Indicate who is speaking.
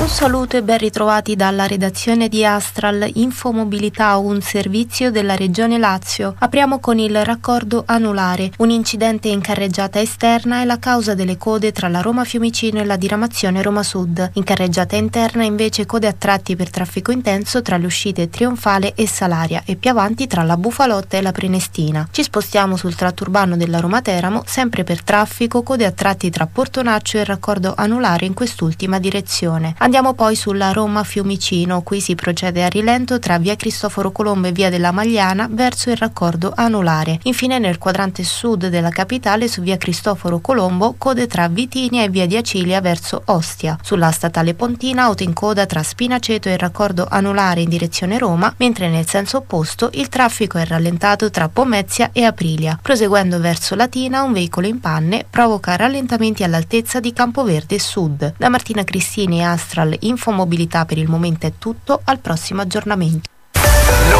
Speaker 1: Un saluto e ben ritrovati dalla redazione di Astral Infomobilità, un servizio della Regione Lazio. Apriamo con il raccordo anulare. Un incidente in carreggiata esterna è la causa delle code tra la Roma Fiumicino e la diramazione Roma Sud. In carreggiata interna invece code a tratti per traffico intenso tra le uscite Trionfale e Salaria e più avanti tra la Bufalotta e la Prenestina. Ci spostiamo sul tratto urbano della Roma Teramo, sempre per traffico, code a tratti tra Portonaccio e il raccordo anulare in quest'ultima direzione. Andiamo poi sulla Roma Fiumicino, qui si procede a rilento tra via Cristoforo Colombo e via della Magliana verso il raccordo anulare. Infine nel quadrante sud della capitale su via Cristoforo Colombo code tra Vitinia e via di Acilia verso Ostia. Sulla statale Pontina auto in coda tra Spinaceto e il raccordo anulare in direzione Roma, mentre nel senso opposto il traffico è rallentato tra Pomezia e Aprilia. Proseguendo verso Latina un veicolo in panne provoca rallentamenti all'altezza di Campoverde Sud. Da Martina Cristini e Astral Infomobilità per il momento è tutto, al prossimo aggiornamento.